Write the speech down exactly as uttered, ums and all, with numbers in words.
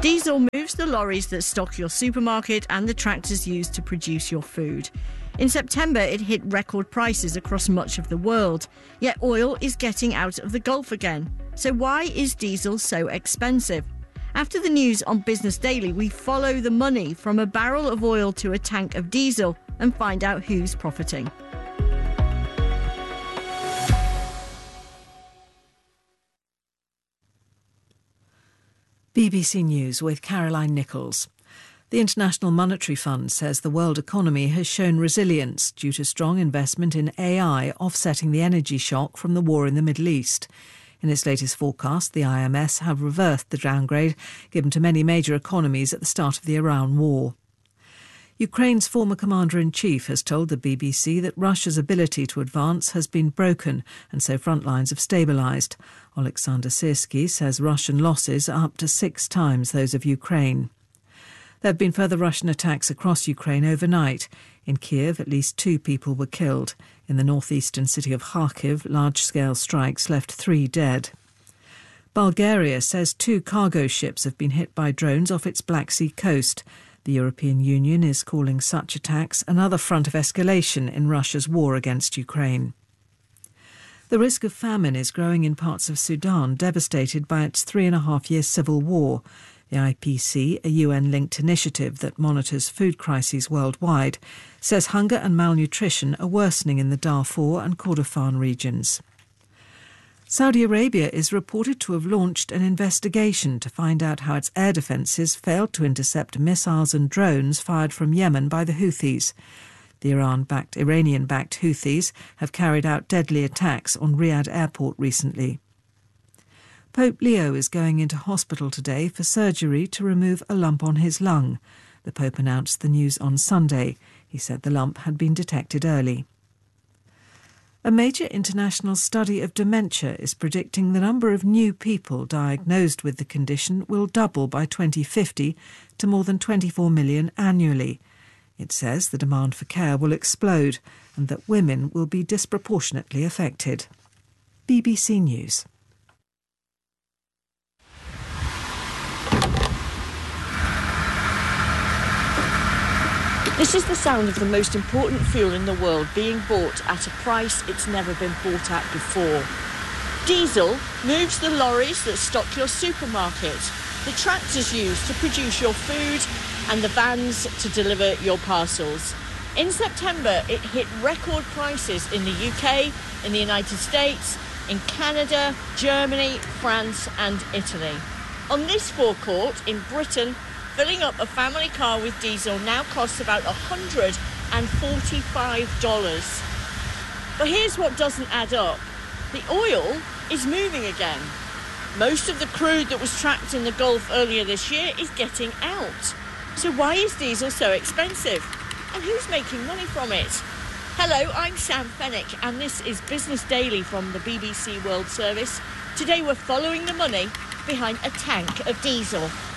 Diesel moves the lorries that stock your supermarket and the tractors used to produce your food. In September, it hit record prices across much of the world. Yet oil is getting out of the Gulf again. So why is diesel so expensive? After the news on Business Daily, we follow the money from a barrel of oil to a tank of diesel and find out who's profiting. B B C News with Caroline Nichols. The International Monetary Fund says the world economy has shown resilience due to strong investment in A I offsetting the energy shock from the war in the Middle East. In its latest forecast, the I M F have reversed the downgrade given to many major economies at the start of the Iran war. Ukraine's former commander-in-chief has told the B B C that Russia's ability to advance has been broken and so front lines have stabilised. Oleksandr Syrsky says Russian losses are up to six times those of Ukraine. There have been further Russian attacks across Ukraine overnight. In Kiev, at least two people were killed. In the northeastern city of Kharkiv, large-scale strikes left three dead. Bulgaria says two cargo ships have been hit by drones off its Black Sea coast. The European Union is calling such attacks another front of escalation in Russia's war against Ukraine. The risk of famine is growing in parts of Sudan, devastated by its three-and-a-half-year civil war. The I P C, a U N-linked initiative that monitors food crises worldwide, says hunger and malnutrition are worsening in the Darfur and Kordofan regions. Saudi Arabia is reported to have launched an investigation to find out how its air defences failed to intercept missiles and drones fired from Yemen by the Houthis. The Iran-backed, Iranian-backed Houthis have carried out deadly attacks on Riyadh airport recently. Pope Leo is going into hospital today for surgery to remove a lump on his lung. The Pope announced the news on Sunday. He said the lump had been detected early. A major international study of dementia is predicting the number of new people diagnosed with the condition will double by twenty fifty to more than twenty-four million annually. It says the demand for care will explode and that women will be disproportionately affected. B B C News. This is the sound of the most important fuel in the world being bought at a price it's never been bought at before. Diesel moves the lorries that stock your supermarket, the tractors used to produce your food, and the vans to deliver your parcels. In September, it hit record prices in the U K, in the United States, in Canada, Germany, France and Italy. On this forecourt in Britain, filling up a family car with diesel now costs about one hundred forty-five dollars. But here's what doesn't add up. The oil is moving again. Most of the crude that was trapped in the Gulf earlier this year is getting out. So why is diesel so expensive? And who's making money from it? Hello, I'm Sam Fennick and this is Business Daily from the B B C World Service. Today we're following the money behind a tank of diesel.